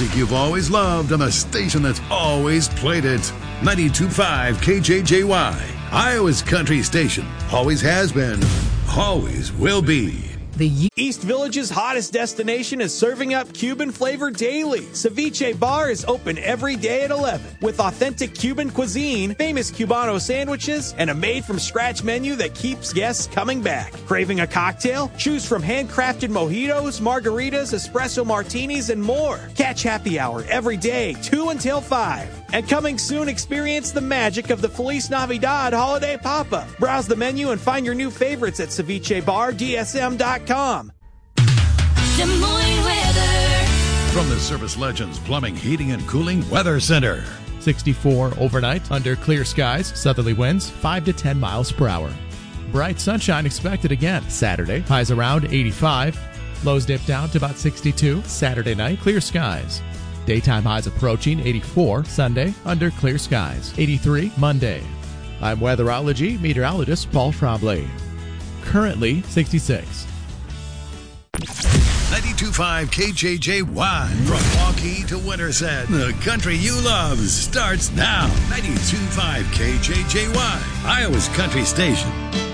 music you've always loved on the station that's always played it. 92.5 KJJY, Iowa's country station. Always has been, always will be. The East Village's hottest destination is serving up Cuban flavor daily. Ceviche Bar is open every day at 11 with authentic Cuban cuisine, famous Cubano sandwiches, and a made-from-scratch menu that keeps guests coming back. Craving a cocktail? Choose from handcrafted mojitos, margaritas, espresso martinis, and more. Catch happy hour every day, 2 until 5. And coming soon, experience the magic of the Feliz Navidad holiday pop-up. Browse the menu and find your new favorites at cevichebardsm.com. Des Moines weather. From the Service Legends Plumbing, Heating, and Cooling Weather Center. 64 overnight under clear skies, southerly winds 5 to 10 miles per hour. Bright sunshine expected again Saturday, highs around 85. Lows dip down to about 62. Saturday night, clear skies. Daytime highs approaching 84 Sunday under clear skies. 83 Monday. I'm weatherology meteorologist Paul Trombley. Currently 66. 92.5 KJJY, from Waukee to Winterset. The country you love starts now. 92.5 KJJY, Iowa's country station.